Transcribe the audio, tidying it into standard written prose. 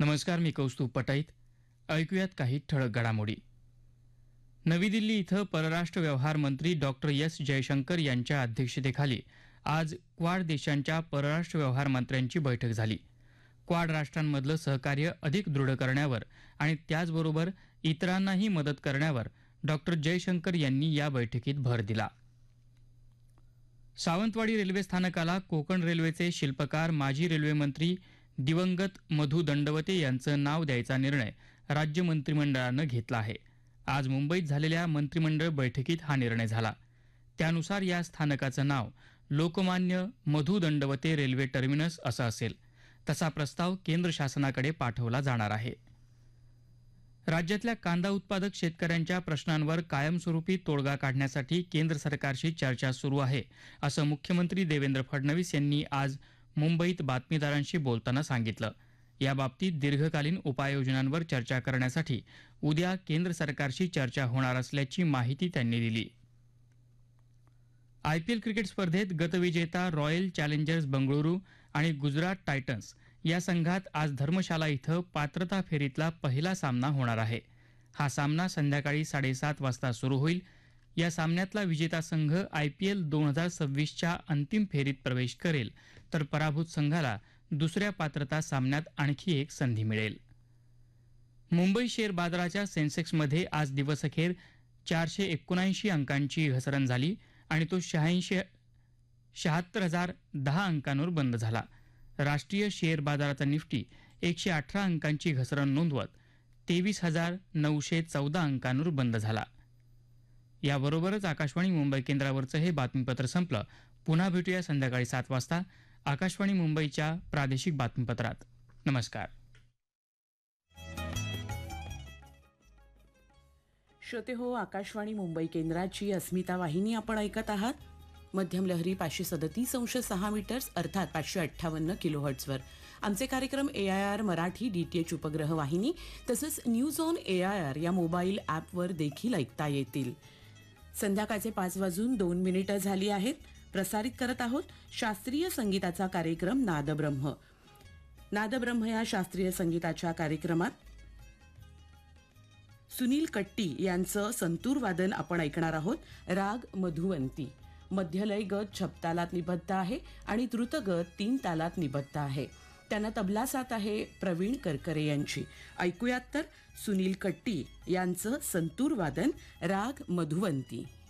नमस्कार, मी कौस्तुभ पटाईत. ऐकूयात काही ठळक घडामोडी. नवी दिल्ली इथं परराष्ट्र व्यवहार मंत्री डॉक्टर एस जयशंकर यांच्या अध्यक्षतेखाली आज क्वाड देशांच्या परराष्ट्र व्यवहार मंत्र्यांची बैठक झाली. क्वाड राष्ट्रांमधलं सहकार्य अधिक दृढ करण्यावर आणि त्याचबरोबर इतरांनाही मदत करण्यावर डॉक्टर जयशंकर यांनी या बैठकीत भर दिला. सावंतवाडी रेल्वे स्थानकाला कोकण रेल्वेचे शिल्पकार माजी रेल्वेमंत्री दिवंगत मधु दंडवते यांचं नाव द्यायचा निर्णय राज्य मंत्रिमंडळानं घेतला आहे. आज मुंबईत झालेल्या मंत्रिमंडळ बैठकीत हा निर्णय झाला. त्यानुसार या स्थानकाचं नाव लोकमान्य मधु दंडवते रेल्वे टर्मिनस असं असेल. तसा प्रस्ताव केंद्र शासनाकडे पाठवला जाणार आहे. राज्यातल्या कांदा उत्पादक शेतकऱ्यांच्या प्रश्नांवर कायमस्वरूपी तोडगा काढण्यासाठी केंद्र सरकारशी चर्चा सुरू आहे, असं मुख्यमंत्री देवेंद्र फडणवीस यांनी आज मुंबईत बातमीदारांशी बोलताना सांगितलं. याबाबतीत दीर्घकालीन उपाययोजनांवर चर्चा करण्यासाठी उद्या केंद्र सरकारशी चर्चा होणार असल्याची माहिती त्यांनी दिली. आयपीएल क्रिकेट स्पर्धेत गतविजेता रॉयल चॅलेंजर्स बंगळुरू आणि गुजरात टायटन्स या संघात आज धर्मशाला इथं पात्रता फेरीतला पहिला सामना होणार आहे. हा सामना संध्याकाळी 7:30 वाजता सुरू होईल. या सामन्यातला विजेता संघ आयपीएल 2026च्या अंतिम फेरीत प्रवेश करेल, तर पराभूत संघाला दुसऱ्या पात्रता सामन्यात आणखी एक संधी मिळेल. मुंबई शेअर बाजाराच्या सेन्सेक्समध्ये आज दिवसअखेर 479 अंकांची घसरण झाली आणि तो 76,010 अंकांवर बंद झाला. राष्ट्रीय शेअर बाजाराचा निफ्टी 118 अंकांची घसरण नोंदवत 23,914 अंकांवर बंद झाला. याबरोबरच आकाशवाणी मुंबई केंद्रावरचं हे बातमीपत्र संपलं. पुन्हा भेटूया संध्याकाळी 7 वाजता आकाशवाणी मुंबईच्या प्रादेशिक बातमीपत्रात. नमस्कार. श्रोते हो, आकाशवाणी मुंबई केंद्राची अस्मिता वाहिनी आपण ऐकत आहात. मध्यम लहरी 537.6 मीटर्स अर्थात 558 किलोहर्ट्झवर. आमचे कार्यक्रम AIR मराठी DTH उपग्रह वाहिनी तसंच न्यूज ऑन AIR या मोबाईल ॲपवर देखील ऐकता येतील. संध्याकाळचे 5:02 झाली आहेत. प्रसारित करत आहोत शास्त्रीय संगीताचा कार्यक्रम नादब्रह्म. नादब्रह्म या शास्त्रीय संगीताच्या कार्यक्रमात सुनील कट्टी यांचं संतूर वादन आपण ऐकणार आहोत. राग मधुवंती. मध्यलय गत 6 तालात निबद्ध आहे आणि द्रुतगत 3 तालात निबद्ध आहे. त्यांना तबला साथ आहे प्रवीण करकरे यांची. ऐकूयात तर सुनील कट्टी यांचं संतूर वादन राग मधुवंती.